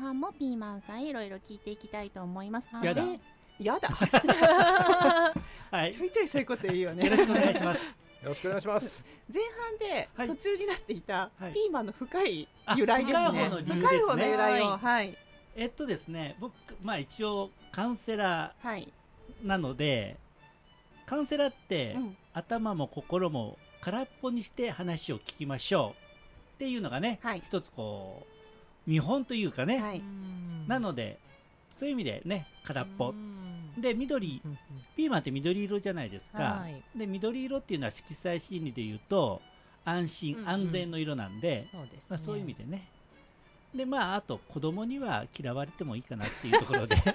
半もピーマンさんへいろいろ聞いていきたいと思います。 やだやだはい、 ちょいちょいそういうこと言うよね。 よろしくお願いします。 よろしくお願いします。 前半ではい途中になっていたはいピーマンの深い由来ですね。 深い方の理由ですね深い方の由来を、はいですね、僕、一応カウンセラはい、 ーなので、カウンセラーって、 うん頭も心も空っぽにして話を聞きましょうっていうのがね、 はい一つこう見本というかね、 はいなのでそういう意味でね、空っぽで緑、 うんピーマンって緑色じゃないですか、 はいで緑色っていうのは色彩心理でいうと安心、 うん安全の色なんで、 そうですね。 そういう意味でね、であと子供には嫌われてもいいかなっていうところで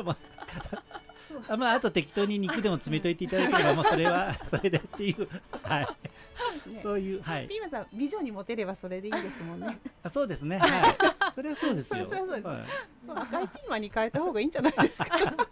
あと適当に肉でも詰めといていただければもうそれはそれでっていう、はいねそういう、はいピーマンさん美女にモテればそれでいいですもんね。 そうですね、はいそれはそうですよ、 そうですはい赤いピーマンに変えた方がいいんじゃないですか。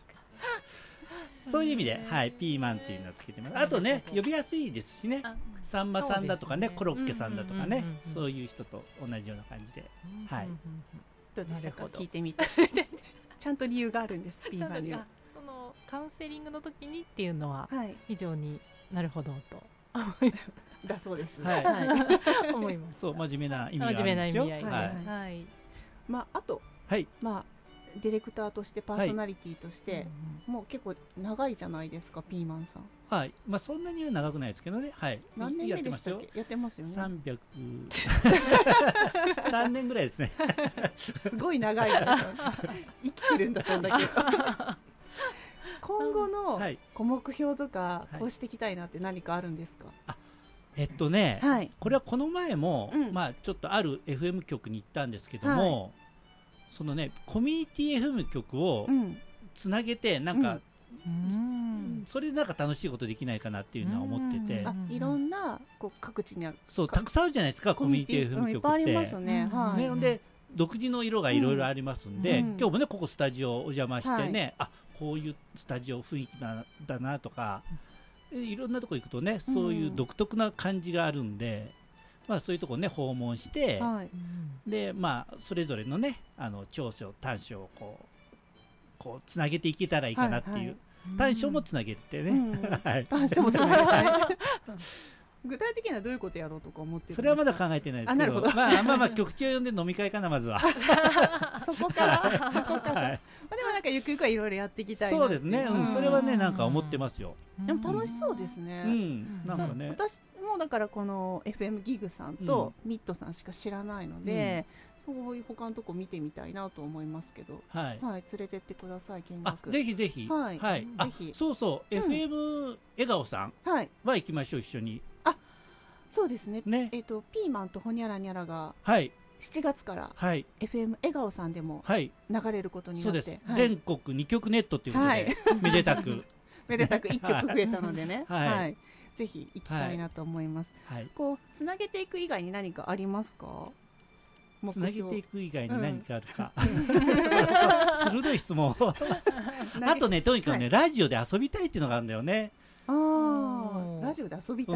そういう意味で、はい、ピーマンっていうのをつけてます。あとね、呼びやすいですしね、さんまさんだとかね、 そうですねコロッケさんだとかねうんうんうんうん、 そういう人と同じような感じで、はいどうでしたか、 なるほど聞いてみて。ちゃんと理由があるんです、ピーマンには。 そのカウンセリングの時にっていうのははい、 非常になるほどとだそうです。 はいはい思います。 そう、真面目な意味があ真面目るんですよ。 な意味合いで。 ははいはい。 まあ、あと、 はい、 ディレクターとしてパーソナリティとして、もう結構長いじゃないですか、ピーマンさん。 はい、そんなには長くないですけどね、はい、 何年目でしたっやってけ？やってますよね。 3年ぐらいですね。 すごい長いから生きてるんだ、そんだけ。今後のはい、 ご目標とか、 はいこうしていきたいなって何かあるんですか？ はい、これはこの前も、 うんちょっとある FM 局に行ったんですけども、そのね、コミュニティ FM 局をうん、 つなげて、なんか、 うんそれでなんか楽しいことできないかなっていうのは思ってて、 あ、いろんなこう各地にあるそう、たくさんあるじゃないですか、コミュニティ FM いっぱいあり局って。 ますね。 うんはい。 ね、ほんで独自の色がいろいろありますんで、 うん今日もねここスタジオお邪魔してね、こういうスタジオ雰囲気だなとか、いろんなとこ行くとねそういう独特な感じがあるんで、そういうとこね訪問して、 はい。 でそれぞれのね長所短所をこうつなげていけたらいいかなっていう、 はいはい短所もつなげてね、 うんはい、 短所もつなげたい。具体的にはどういうことやろうとか思ってるんですか？ それはまだ考えてないですけど、 あなるほど局長呼んで飲み会かな、まずは。 そこから、そこから。 はいでもなんかゆくゆくはいろいろやっていきたいなっていそうですね、それはねなんか思ってますよ。 でも楽しそうですね。 なんかね、 私もだからこの FM ギグさんとミッドさんしか知らないので、そういう他のとこ見てみたいなと思いますけど、 はい、 連れてってください、見あ学。 ぜひぜひ、 はいあぜひそうそう、 うん FM 笑顔さんはい、 は行きましょう、一緒にそうですね。 ね、 ピーマンとホニャラニャラがはい 7月からはい FM 笑顔さんでもはい、 流れることになって、 そうです、 はい全国2局ネットということで、 はいめでたく、 めでたく1曲増えたのでね、 はいぜひ行きたいなと思います。 はい、 こうつなげていく以外に何かありますか？目つなげていく以外に何かあるか、 うん鋭い質問をあとね、とにかくね、ラジオで遊びたいっていうのがあるんだよね。 ああ、ラジオで遊びた